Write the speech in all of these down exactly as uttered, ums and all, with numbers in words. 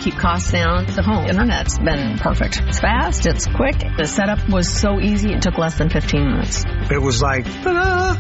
keep costs down. The home internet's been perfect. It's fast, it's quick. The setup was so easy, it took less than fifteen minutes. It was like, ta-da!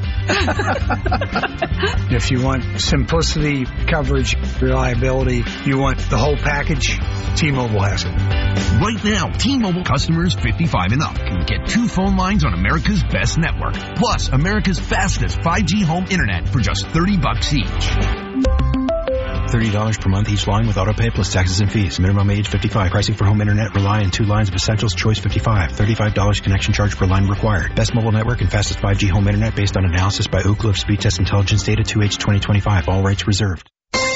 If you want simplicity, coverage, reliability, you want the whole package, T-Mobile has it. Right now, T-Mobile customers fifty-five and up can get two phone lines on America's best network, plus America's fastest five G home internet for just thirty bucks each. thirty dollars per month each line with autopay plus taxes and fees. Minimum age fifty-five. Pricing for home internet rely on two lines of Essentials. Choice fifty-five. thirty-five dollars connection charge per line required. Best mobile network and fastest five G home internet based on analysis by Ookla of Speed Test Intelligence data two H twenty twenty-five. All rights reserved.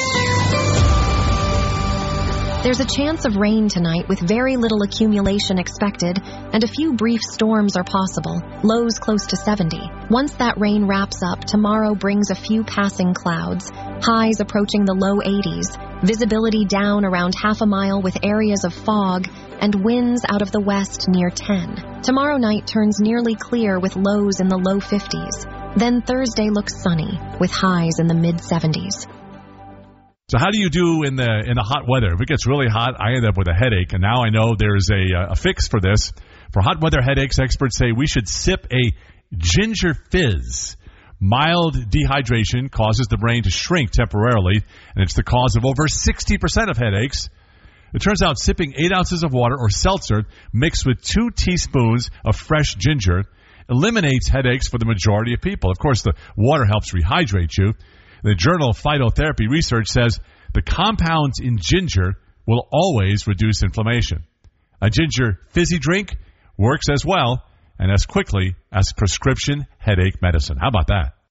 There's a chance of rain tonight with very little accumulation expected, and a few brief storms are possible, lows close to seventy. Once that rain wraps up, tomorrow brings a few passing clouds, highs approaching the low eighties, visibility down around half a mile with areas of fog, and winds out of the west near ten. Tomorrow night turns nearly clear with lows in the low fifties. Then Thursday looks sunny, with highs in the mid-seventies. So how do you do in the in the hot weather? If it gets really hot, I end up with a headache, and now I know there's a, a fix for this. For hot weather headaches, experts say we should sip a ginger fizz. Mild dehydration causes the brain to shrink temporarily, and it's the cause of over sixty percent of headaches. It turns out sipping eight ounces of water or seltzer mixed with two teaspoons of fresh ginger eliminates headaches for the majority of people. Of course, the water helps rehydrate you. The Journal Phytotherapy Research says the compounds in ginger will always reduce inflammation. A ginger fizzy drink works as well and as quickly as prescription headache medicine. How about that?